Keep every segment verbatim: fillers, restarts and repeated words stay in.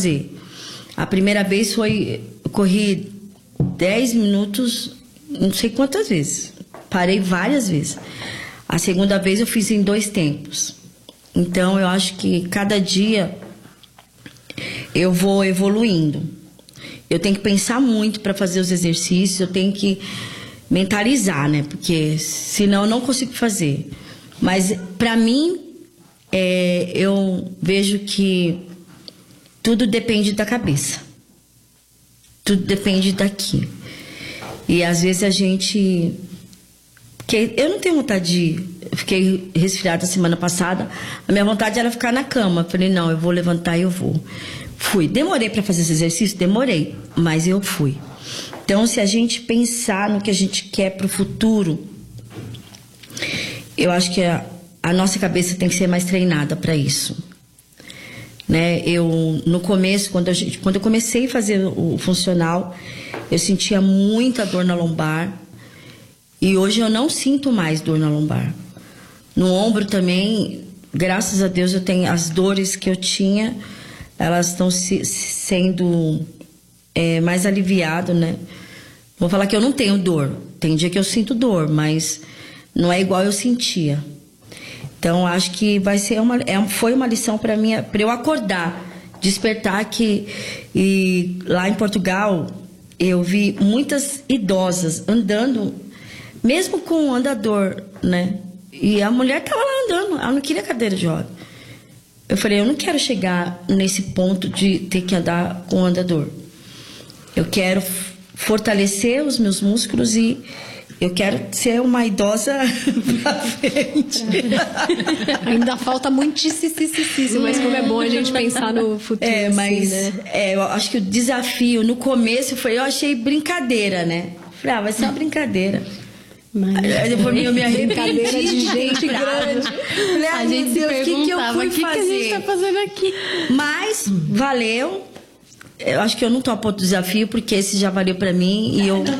fazer. A primeira vez foi, eu corri dez minutos, não sei quantas vezes. Parei várias vezes. A segunda vez eu fiz em dois tempos. Então, eu acho que cada dia eu vou evoluindo. Eu tenho que pensar muito para fazer os exercícios, eu tenho que mentalizar, né? Porque senão eu não consigo fazer. Mas, para mim, é, eu vejo que tudo depende da cabeça. Tudo depende daqui. E, às vezes, a gente... Porque eu não tenho vontade de... Eu fiquei resfriada semana passada. A minha vontade era ficar na cama. Eu falei, não, eu vou levantar e eu vou. Fui. Demorei para fazer esse exercício? Demorei. Mas eu fui. Então, se a gente pensar no que a gente quer para o futuro, eu acho que a, a nossa cabeça tem que ser mais treinada para isso. Né? Eu, no começo, quando, a gente, quando eu comecei a fazer o funcional, eu sentia muita dor na lombar. E hoje eu não sinto mais dor na lombar. No ombro também, graças a Deus, eu tenho as dores que eu tinha, elas estão se, sendo é, mais aliviadas, né? Vou falar que eu não tenho dor. Tem dia que eu sinto dor, mas não é igual eu sentia. Então, acho que vai ser uma, é, foi uma lição para mim, para eu acordar, despertar que... E lá em Portugal, eu vi muitas idosas andando, mesmo com um andador, né? E a mulher estava lá andando, ela não queria cadeira de roda. Eu falei, eu não quero chegar nesse ponto de ter que andar com um andador. Eu quero fortalecer os meus músculos e eu quero ser uma idosa pra frente. Ainda falta muitíssimo, mas como é bom a gente pensar no futuro. É, mas assim, né? é, eu acho que o desafio no começo foi, eu achei brincadeira, né? Falei, ah, vai ser uma brincadeira. Mas... Depois eu me arrependi de gente grande. Falei, ah, a gente meu Deus, se o que, que eu fui que fazer? O que a gente tá fazendo aqui? Mas valeu. Eu acho que eu não topo outro desafio, porque esse já valeu pra mim e eu... eu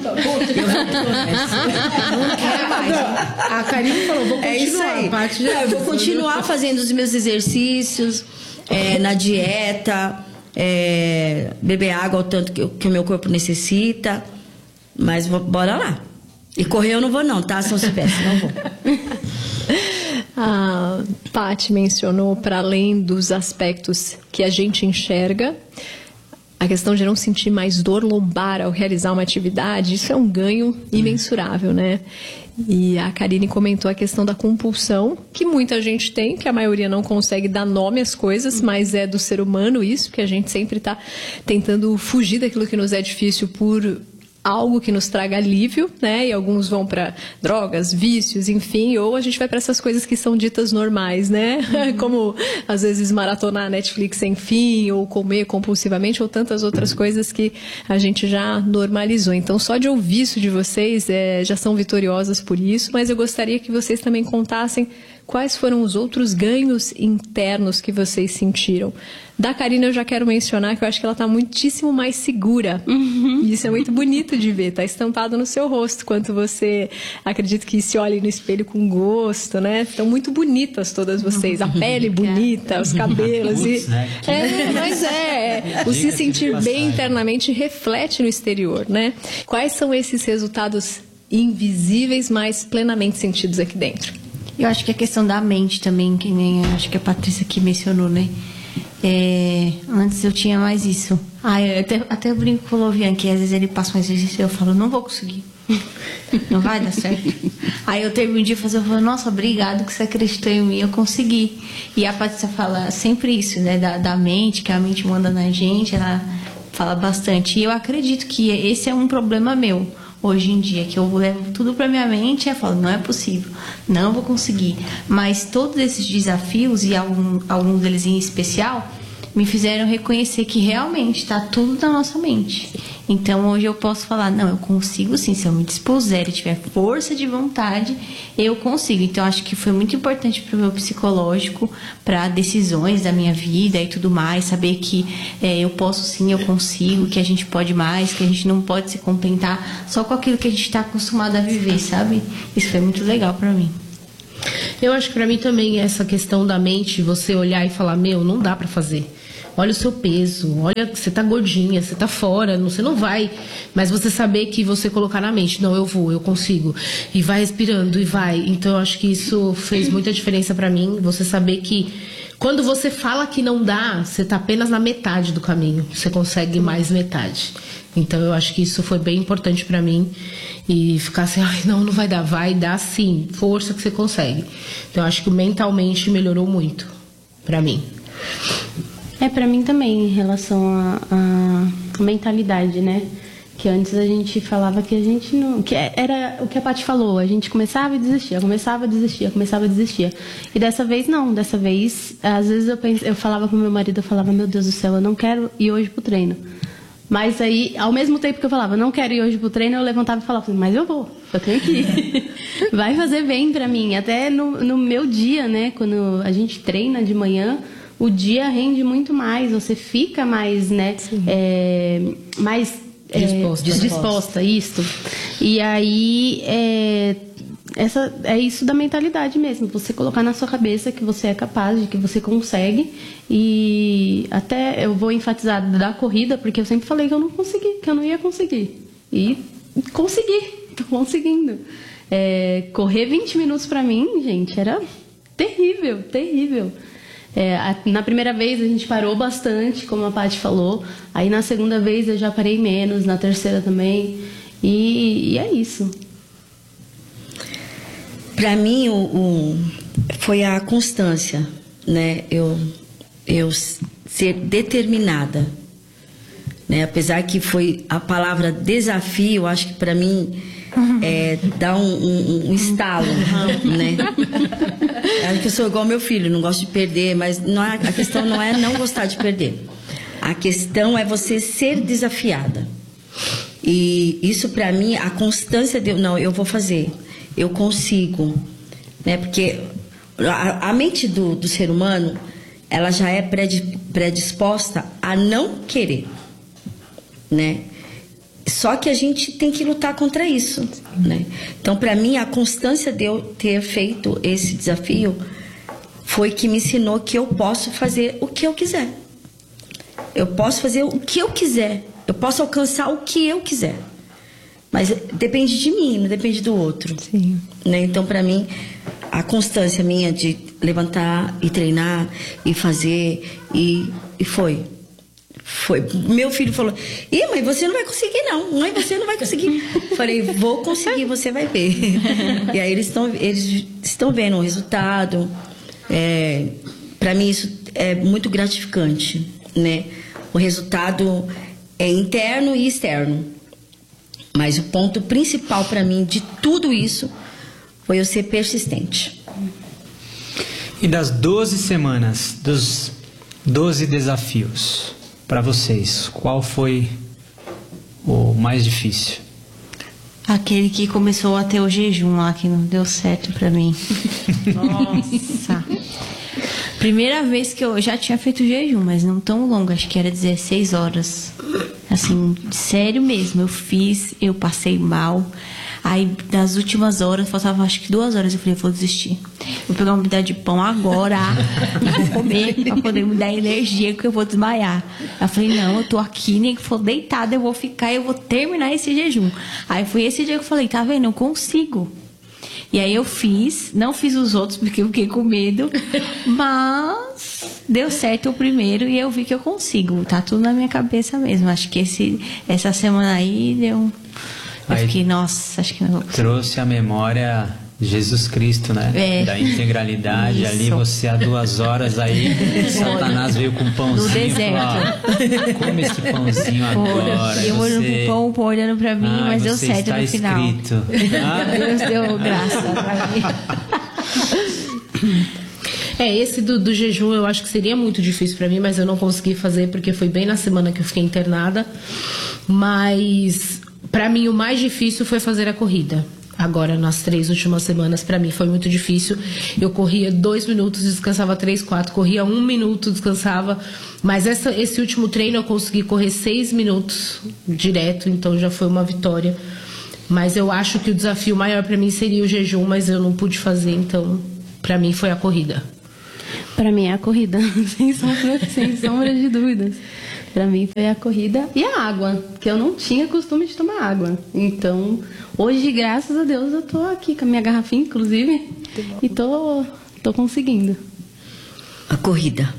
não quero mais. A Karine falou, vou continuar. É isso aí. Paty já... Eu vou continuar fazendo os meus exercícios, é, na dieta, é, beber água ao tanto que, que o meu corpo necessita. Mas vou, bora lá. E correr eu não vou não, tá? Se eu soubesse, não vou. A Paty mencionou, para além dos aspectos que a gente enxerga, a questão de não sentir mais dor lombar ao realizar uma atividade. Isso é um ganho imensurável, né? E a Karine comentou a questão da compulsão, que muita gente tem, que a maioria não consegue dar nome às coisas, mas é do ser humano isso, que a gente sempre está tentando fugir daquilo que nos é difícil por algo que nos traga alívio, né? E alguns vão para drogas, vícios, enfim, ou a gente vai para essas coisas que são ditas normais, né? Uhum. Como às vezes maratonar Netflix sem fim, ou comer compulsivamente, ou tantas outras coisas que a gente já normalizou. Então, só de ouvir isso de vocês, é, já são vitoriosas por isso, mas eu gostaria que vocês também contassem quais foram os outros ganhos internos que vocês sentiram. Da Karine eu já quero mencionar que eu acho que ela está muitíssimo mais segura. Uhum. E isso é muito bonito de ver, está estampado no seu rosto, quanto você, acredito que se olhe no espelho com gosto, né? Estão muito bonitas todas vocês, a pele bonita, os cabelos. Puts, e... né? É, mas é, o se sentir bem internamente reflete no exterior, né? Quais são esses resultados invisíveis, mas plenamente sentidos aqui dentro? Eu acho que a questão da mente também, que nem acho que a Patrícia aqui mencionou, né? É, antes eu tinha mais isso. Ah, eu até, até eu brinco com o Lovian, que às vezes ele passa um exercício e eu falo, não vou conseguir. Não vai dar certo. Aí eu termino de fazer, eu falo, nossa, obrigado que você acreditou em mim, eu consegui. E a Patrícia fala sempre isso, né? Da, da mente, que a mente manda na gente, ela fala bastante. E eu acredito que esse é um problema meu hoje em dia, que eu levo tudo pra minha mente e eu falo, não é possível, não vou conseguir. Mas todos esses desafios, e algum, alguns deles em especial, me fizeram reconhecer que realmente está tudo na nossa mente. Então hoje eu posso falar, não, eu consigo sim, se eu me dispuser e tiver força de vontade, eu consigo. Então acho que foi muito importante para o meu psicológico, para decisões da minha vida e tudo mais, saber que é, eu posso sim, eu consigo, que a gente pode mais, que a gente não pode se contentar só com aquilo que a gente está acostumado a viver, sabe? Isso foi muito legal para mim. Eu acho que para mim também essa questão da mente, você olhar e falar, meu, não dá para fazer. olha o seu peso, olha, você tá gordinha, você tá fora, você não vai. Mas você saber que você colocar na mente, não, eu vou, eu consigo. E vai respirando e vai. Então eu acho que isso fez muita diferença pra mim. Você saber que quando você fala que não dá, você tá apenas na metade do caminho. Você consegue mais metade. Então eu acho que isso foi bem importante pra mim. E ficar assim, ai, não, não vai dar. Vai dar sim, força que você consegue. Então eu acho que mentalmente melhorou muito pra mim. É, pra mim também, em relação à a, a mentalidade, né? Que antes a gente falava que a gente não... Que era o que a Paty falou, a gente começava e desistia, começava e desistia, começava e desistia. E dessa vez não, dessa vez, às vezes eu, pense, eu falava com meu marido, eu falava, meu Deus do céu, eu não quero ir hoje pro treino. Mas aí, ao mesmo tempo que eu falava, não quero ir hoje pro treino, eu levantava e falava, mas eu vou, eu tenho que ir. Vai fazer bem pra mim. Até no, no meu dia, né, quando a gente treina de manhã, o dia rende muito mais, você fica mais, né, é, mais... Disposta. É, disposta, isso. E aí, é, essa, é isso da mentalidade mesmo. Você colocar na sua cabeça que você é capaz, de que você consegue. E até eu vou enfatizar da corrida, porque eu sempre falei que eu não consegui, que eu não ia conseguir. E consegui, tô conseguindo. É, correr vinte minutos pra mim, gente, era terrível, terrível. É, a, na primeira vez a gente parou bastante, como a Paty falou. Aí na segunda vez eu já parei menos, na terceira também. E, e é isso. Para mim, o, o, foi a constância, né? Eu, eu ser determinada, né? Apesar que foi a palavra desafio, acho que para mim é, dá um, um, um estalo, né? Acho que eu sou igual ao meu filho, não gosto de perder, mas não é, a questão não é não gostar de perder. A questão é você ser desafiada. E isso para mim, a constância de não, eu vou fazer, eu consigo, né? Porque a, a mente do, do ser humano, ela já é predisposta a não querer, né? Só que a gente tem que lutar contra isso, né? Então, para mim, a constância de eu ter feito esse desafio foi que me ensinou que eu posso fazer o que eu quiser. Eu posso fazer o que eu quiser. Eu posso alcançar o que eu quiser. Mas depende de mim, não depende do outro. Sim. Né? Então, para mim, a constância minha de levantar e treinar e fazer, e, e foi. Foi. Meu filho falou, ih, mãe, você não vai conseguir não, mãe, você não vai conseguir. Falei, vou conseguir, você vai ver. E aí eles estão eles estão vendo o resultado. É, para mim isso é muito gratificante, né? O resultado é interno e externo. Mas o ponto principal para mim de tudo isso foi eu ser persistente. E das doze semanas, dos doze desafios, para vocês, qual foi o mais difícil? Aquele que começou a ter o jejum lá, que não deu certo pra mim. Nossa. Primeira vez que eu já tinha feito jejum, mas não tão longo, acho que era dezesseis horas. Assim, sério mesmo, eu fiz, eu passei mal. Aí, nas últimas horas, faltava acho que duas horas, eu falei, eu vou desistir. Vou pegar uma pedaço de pão agora e vou comer pra poder me dar energia, que eu vou desmaiar. Eu falei, não, eu tô aqui, nem que for deitada, eu vou ficar e eu vou terminar esse jejum. Aí foi esse dia que eu falei, tá vendo, eu consigo. E aí eu fiz, não fiz os outros porque eu fiquei com medo, mas deu certo o primeiro e eu vi que eu consigo. Tá tudo na minha cabeça mesmo. Acho que esse, essa semana aí deu... Eu Aí fiquei, nossa, acho que não vou conseguir. Trouxe à memória Jesus Cristo, né? É. Da integralidade. Isso. Ali você há duas horas aí, Satanás veio com um pãozinho. No deserto. Falou, ó, come esse pãozinho agora. E eu olhando você... pro pão, o pão olhando pra mim, Ah, mas deu você certo está no final. escrito. Ah. Deus deu graça pra mim. É, esse do, do jejum eu acho que seria muito difícil pra mim, mas eu não consegui fazer porque foi bem na semana que eu fiquei internada. Mas pra mim o mais difícil foi fazer a corrida. Agora, nas três últimas semanas, pra mim foi muito difícil. Eu corria dois minutos, descansava três, quatro. Corria um minuto, descansava. Mas essa, esse último treino eu consegui correr seis minutos direto, então já foi uma vitória. Mas eu acho que o desafio maior pra mim seria o jejum, mas eu não pude fazer, então pra mim foi a corrida. Pra mim é a corrida, sem sombra, sem sombra de dúvidas. Pra mim foi a corrida e a água, que eu não tinha costume de tomar água. Então, hoje, graças a Deus, eu tô aqui com a minha garrafinha, inclusive, e tô, tô conseguindo. A corrida.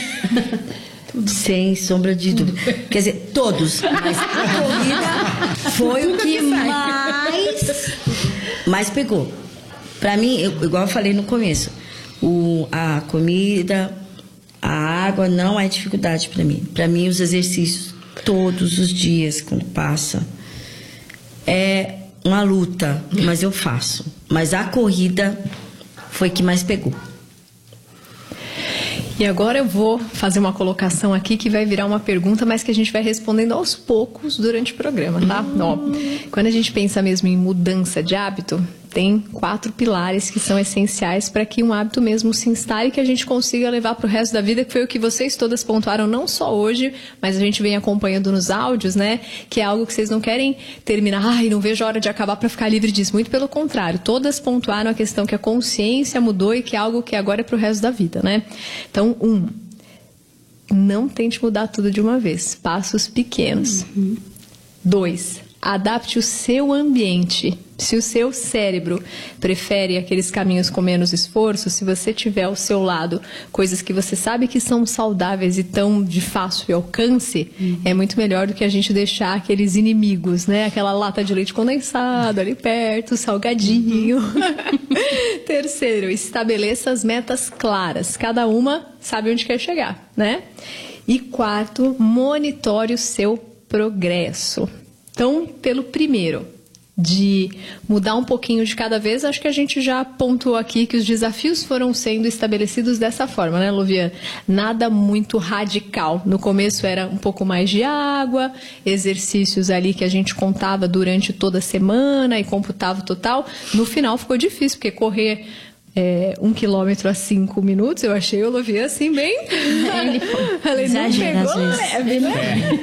Sem sombra de dúvida. Quer dizer, todos. Mas a corrida foi o que mais, mais pegou. Pra mim, eu, igual eu falei no começo, o, a comida, a água não é dificuldade pra mim. Pra mim, os exercícios todos os dias, quando passa, é uma luta, mas eu faço. Mas a corrida foi que mais pegou. E agora eu vou fazer uma colocação aqui que vai virar uma pergunta, mas que a gente vai respondendo aos poucos durante o programa, tá? Hum. Ó, quando a gente pensa mesmo em mudança de hábito, tem quatro pilares que são essenciais para que um hábito mesmo se instale e que a gente consiga levar para o resto da vida, que foi o que vocês todas pontuaram, não só hoje, mas a gente vem acompanhando nos áudios, né? Que é algo que vocês não querem terminar, ai, não vejo a hora de acabar para ficar livre disso. Muito pelo contrário, todas pontuaram a questão que a consciência mudou e que é algo que agora é para o resto da vida, né? Então, um, não tente mudar tudo de uma vez, passos pequenos. Uhum. Dois, adapte o seu ambiente. Se o seu cérebro prefere aqueles caminhos com menos esforço, se você tiver ao seu lado coisas que você sabe que são saudáveis e tão de fácil alcance, uhum. é muito melhor do que a gente deixar aqueles inimigos, né? Aquela lata de leite condensado ali perto, salgadinho. Uhum. Terceiro, estabeleça as metas claras. Cada uma sabe onde quer chegar, né? E quarto, monitore o seu progresso. Então, pelo primeiro, de mudar um pouquinho de cada vez, acho que a gente já pontuou aqui que os desafios foram sendo estabelecidos dessa forma, né, Lovian? Nada muito radical. No começo era um pouco mais de água, exercícios ali que a gente contava durante toda a semana e computava o total. No final ficou difícil, porque correr É, um quilômetro a cinco minutos, eu achei o Lovian assim bem... Ele Falei, exagera não às pegou vezes. leve, né?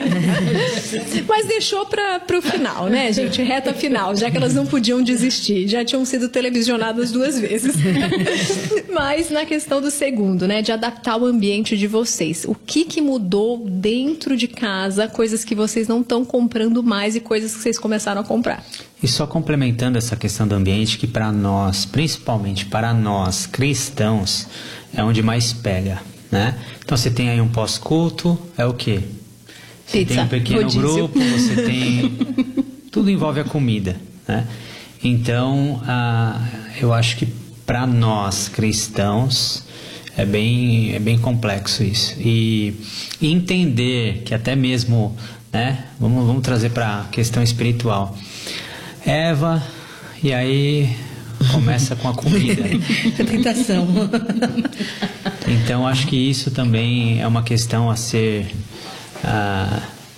É. Mas deixou para o final, né, gente? Reta final, já que elas não podiam desistir. Já tinham sido televisionadas duas vezes. Mas na questão do segundo, né, de adaptar o ambiente de vocês. O que, que mudou dentro de casa, coisas que vocês não estão comprando mais e coisas que vocês começaram a comprar? E só complementando essa questão do ambiente, que para nós, principalmente para nós cristãos, é onde mais pega, né? Então você tem aí um pós-culto, é o quê? Você Pizza, tem um pequeno rodízio. grupo, você tem... Tudo envolve a comida, né? Então, ah, eu acho que para nós cristãos é bem, é bem complexo isso. E, e entender que até mesmo, né? Vamos, vamos trazer para a questão espiritual. Eva, e aí começa com a comida. A tentação. Então acho que isso também é uma questão a ser a,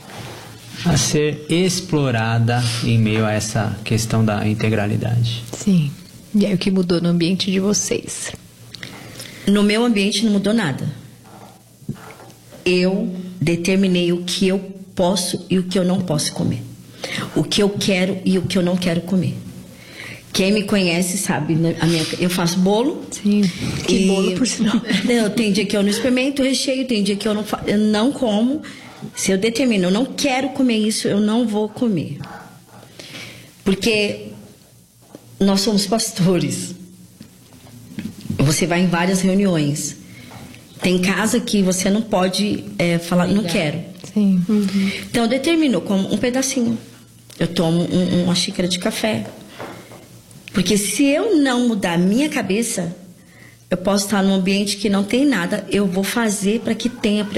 a ser explorada em meio a essa questão da integralidade. Sim. E aí o que mudou no ambiente de vocês? No meu ambiente não mudou nada. Eu determinei o que eu posso e o que eu não posso comer. O que eu quero e o que eu não quero comer. Quem me conhece sabe, né? A minha, eu faço bolo. Sim. Que e, bolo, por sinal. Não, tem dia que eu não experimento o recheio, tem dia que eu não, fa, eu não como. Se eu determino, eu não quero comer isso, eu não vou comer. Porque nós somos pastores. Você vai em várias reuniões. Tem casa que você não pode é, falar, não quero. Sim. Uhum. Então eu determino, eu como um pedacinho. Eu tomo um, uma xícara de café. Porque se eu não mudar a minha cabeça, eu posso estar num ambiente que não tem nada, eu vou fazer para que tenha